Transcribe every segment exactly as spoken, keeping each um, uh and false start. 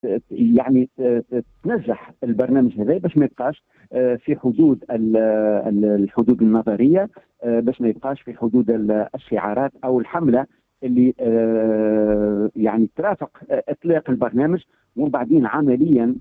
يعني تنجح البرنامج هذا باش ما يبقاش في حدود الحدود النظريه، باش ما يبقاش في حدود الشعارات او الحمله اللي يعني ترافق اطلاق البرنامج ومن بعدين عمليا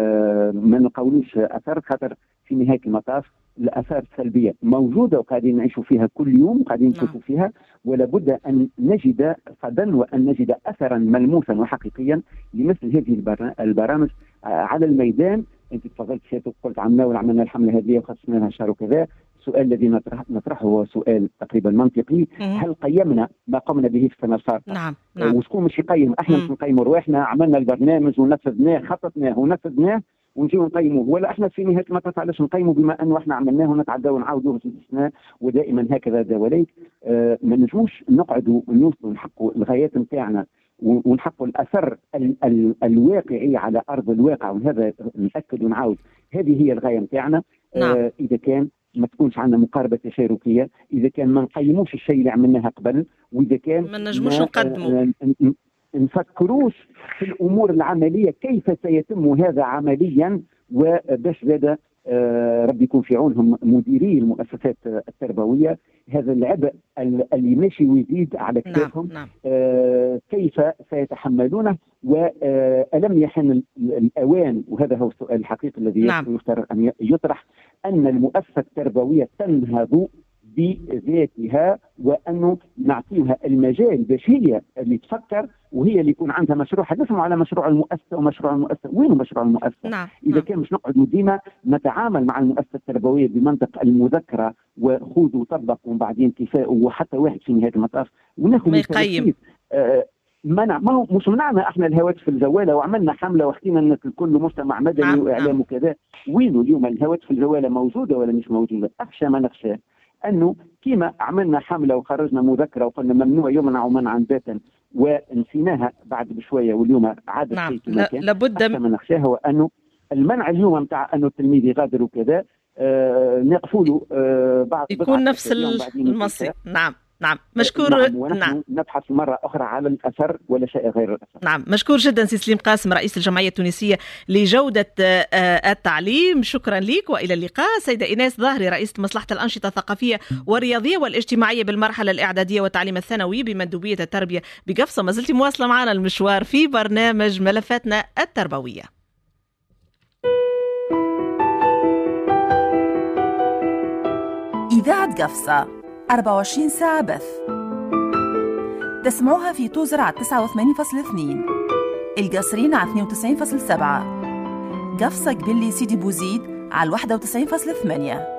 ما نقولوش اثر، خاطر في نهايه المطاف الاثار السلبيه موجوده وقاعدين نعيشوا فيها كل يوم وقاعدين نشوفوا فيها، ولا بد ان نجد غدا وان نجد اثرا ملموسا وحقيقيا لمثل هذه البرامج على الميدان. انت تفضلت شيء قلت عملنا وعملنا الحمله هذه وخصصنا لها شهر وكذا. السؤال الذي نطرح نطرحه هو سؤال تقريبا منطقي، هل قيمنا ما قمنا به في السنه السابقه؟ نعم نعم. وشكون مش يقيم؟ احنا مش نقيموا رواحنا، عملنا البرنامج ونفذناه خططناه ونفذناه ونجيو نقيموه، ولا احنا في نهايه المطاف علاش نقيموا بما انه احنا عملناه ونتعداو ونعاودوه في الاستثناء ودائما هكذا دواليك. آه ما نجموش نقعدوا ونوصلوا نحققوا الغايات نتاعنا ونحققوا الاثر ال ال الواقعي على ارض الواقع، وهذا ناكد ونعاود هذه هي الغايه نتاعنا. نعم. آه اذا كان ما تكونش عندنا مقاربه تشاركيه، اذا كان ما نقيموش الشيء اللي عملناه قبل، واذا كان ما نجموش نقدموا نفكروش في الامور العمليه كيف سيتم هذا عمليا، وباش زاد آه ربي يكون في عونهم مديري المؤسسات التربويه هذا العبء اللي ماشي ويزيد على كتافهم. نعم. نعم. آه كيف سيتحملونه، والم يحن الاوان، وهذا هو السؤال الحقيقي الذي نعم. يفترض ان يطرح، ان المؤسسه التربويه تنهض بذاتها وانه نعطيها المجال باش هي اللي تفكر وهي اللي يكون عندها مشروع. حدثنا على مشروع المؤسسه ومشروع المؤسسه، وين مشروع المؤسسه؟ نعم. اذا نعم. كان مش نقعد ديما نتعامل مع المؤسسه التربويه بمنطق المذكره وخذ وطبق ومن بعدين كفاء وحتى واحد في نهايه المطاف وناخذ ما يقيم. آه منع ما هو مش منعنا احنا الهواتف الجواله وعملنا حمله وحكينا ان الكل مجتمع مدني نعم. واعلام نعم. وكذا. وينه اليوم الهواتف الجواله موجوده ولا مش موجوده؟ اخشى ما نخشى انه كيما عملنا حمله وخرجنا مذكره وقلنا ممنوع يمنع منعا باتا ونسيناها بعد بشويه واليوم عاد نعم. الشيء كما كان. لابد اخشى ما نخشاه هو انه المنع اليوم نتاع انه التلميذ يغادر وكذا آه نقفوا له آه بعض يكون نفس المصير. نعم نعم. مشكور. نعم. ونحن نعم. نبحث مرة أخرى على الأثر ولا شيء غير الأثر. نعم. مشكور جدا سي سليم قاسم رئيس الجمعية التونسية لجودة التعليم، شكرا لك وإلى اللقاء. سيدة إيناس ظاهري رئيسة مصلحة الأنشطة الثقافية والرياضية والاجتماعية بالمرحلة الإعدادية والتعليم الثانوي بمندوبية التربية بقفصة، ما زلت مواصلة معنا المشوار في برنامج ملفاتنا التربوية. إذاعة قفصة أربعة وعشرين ساعة بث، تسمعوها في توزر على تسعة وثمانين فاصلة اثنين، القصرين على اثنين وتسعين فاصلة سبعة، قفصة قبلي سيدي بوزيد على واحد وتسعين فاصلة ثمانية.